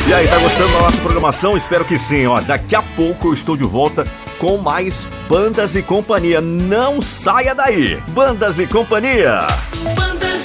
E aí, tá gostando da nossa programação? Espero que sim, ó. Daqui a pouco eu estou de volta com mais Bandas e Companhia. Não saia daí! Bandas e Companhia!